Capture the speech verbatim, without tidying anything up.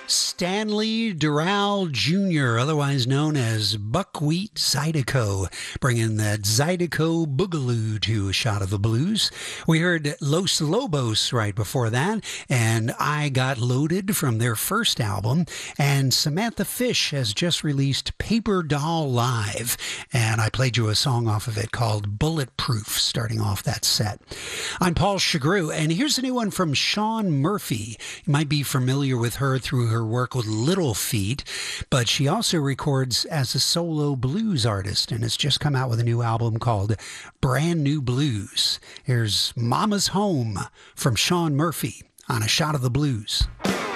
Stanley Doral Junior, otherwise known as Buckwheat Zydeco, bringing that Zydeco Boogaloo to a shot of the blues. We heard Los Lobos right before that, and I Got Loaded from their first album. And Samantha Fish has just released Paper Doll Live, and I played you a song off of it called Bulletproof, starting off that set. I'm Paul Chagru, and here's a new one from Shawn Murphy. You might be familiar with her through her work with Little Feat, but she also records as a solo blues artist and has just come out with a new album called Brand New Blues. Here's Mama's Home from Shawn Murphy on A Shot of the Blues.